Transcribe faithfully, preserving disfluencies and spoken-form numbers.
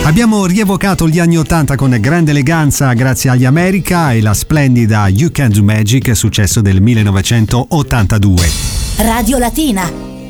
Abbiamo rievocato gli anni ottanta con grande eleganza grazie agli America e la splendida You Can Do Magic, successo del millenovecentottantadue. Radio Latina,